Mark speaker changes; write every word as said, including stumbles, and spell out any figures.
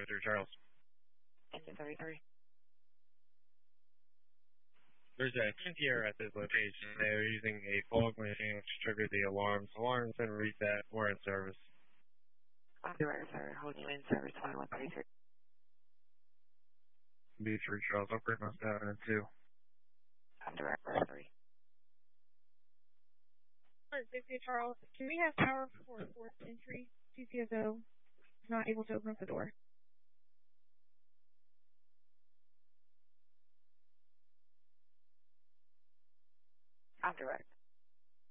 Speaker 1: through Charles.
Speaker 2: Engine thirty-three.
Speaker 1: There's a tenth year at this location. They are using a fog machine to trigger the alarms. Alarms been reset. We're in service.
Speaker 2: Underwriter, sir. Holding you in service twenty-one thirty-three.
Speaker 1: B three Charles. I'll bring us down in two.
Speaker 2: Underwriter, three.
Speaker 3: Safety Charles, can we have power for fourth entry? C C S O is not able to open up the door.
Speaker 2: Underwriter.